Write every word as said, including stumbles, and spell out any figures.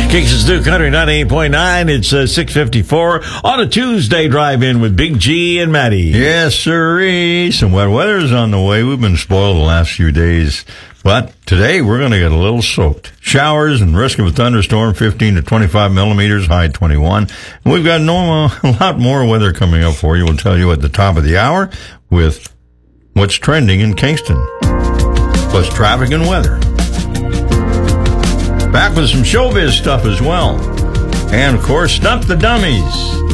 Kingston's New Country ninety-eight point nine. It's uh, six fifty-four on a Tuesday drive-in with Big G and Maddie. Yes, sirree. Some wet weather's on the way. We've been spoiled the last few days. But today we're going to get a little soaked. Showers and risk of a thunderstorm, fifteen to twenty-five millimeters, high twenty-one. And we've got no, a lot more weather coming up for you. We'll tell you at the top of the hour with what's trending in Kingston, plus traffic and weather. Back with some showbiz stuff as well. And, of course, Stump the Dummies.